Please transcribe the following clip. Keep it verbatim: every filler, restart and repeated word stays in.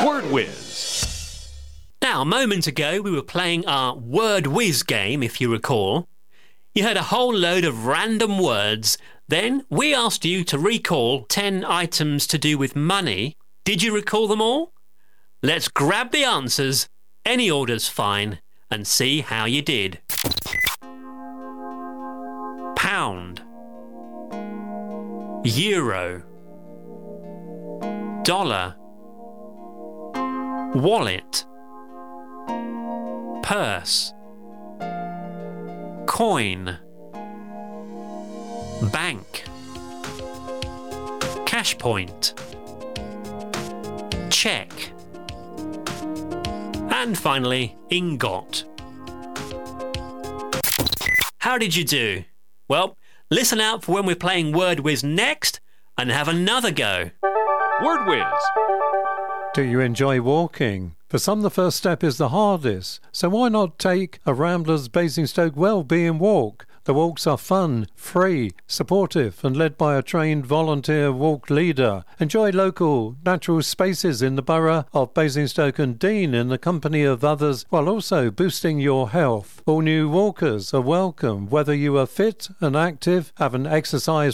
Word Whiz. Now, a moment ago, we were playing our Word Whiz game, if you recall. You heard a whole load of random words. Then we asked you to recall ten items to do with money. Did you recall them all? Let's grab the answers, any order's fine, and see how you did. Pound, euro, dollar, wallet, purse, coin, bank, cash point, check, and finally, ingot. How did you do? Well, listen out for when we're playing Word Whiz next and have another go. Word Whiz. Do you enjoy walking? For some, the first step is the hardest, so why not take a Ramblers Basingstoke Wellbeing Walk? The walks are fun, free, supportive and led by a trained volunteer walk leader. Enjoy local, natural spaces in the borough of Basingstoke and Dean in the company of others while also boosting your health. All new walkers are welcome, whether you are fit and active, have an exercise